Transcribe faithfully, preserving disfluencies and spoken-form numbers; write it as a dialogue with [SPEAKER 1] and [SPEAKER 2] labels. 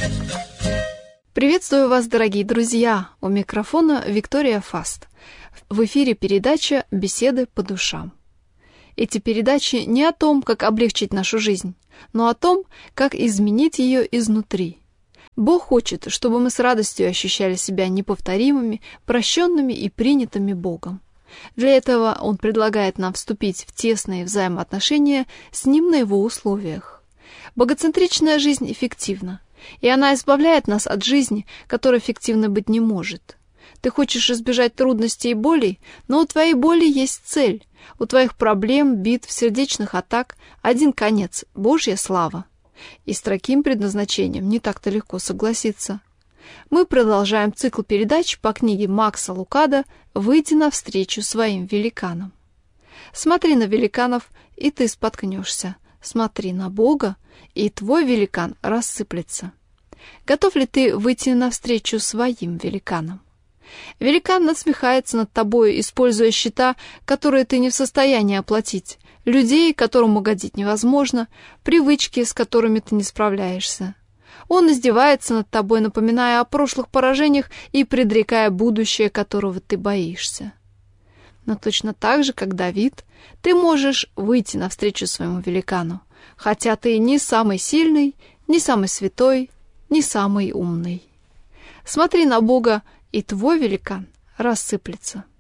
[SPEAKER 1] Приветствую вас, дорогие друзья! У микрофона Виктория Фаст. В эфире передача «Беседы по душам». Эти передачи не о том, как облегчить нашу жизнь, но о том, как изменить ее изнутри. Бог хочет, чтобы мы с радостью ощущали себя неповторимыми, прощенными и принятыми Богом. Для этого Он предлагает нам вступить в тесные взаимоотношения с Ним на Его условиях. Богоцентричная жизнь эффективна, и она избавляет нас от жизни, которая эффективно быть не может. Ты хочешь избежать трудностей и болей, но у твоей боли есть цель. У твоих проблем, битв, сердечных атак один конец – Божья слава. И с таким предназначением не так-то легко согласиться. Мы продолжаем цикл передач по книге Макса Лукада «Выйти навстречу своим великанам». Смотри на великанов, и ты споткнешься. Смотри на Бога, и твой великан рассыплется. Готов ли ты выйти навстречу своим великанам? Великан насмехается над тобой, используя счета, которые ты не в состоянии оплатить, людей, которым угодить невозможно, привычки, с которыми ты не справляешься. Он издевается над тобой, напоминая о прошлых поражениях и предрекая будущее, которого ты боишься. Но точно так же, как Давид, ты можешь выйти навстречу своему великану, хотя ты не самый сильный, не самый святой, не самый умный. Смотри на Бога, и твой великан рассыплется.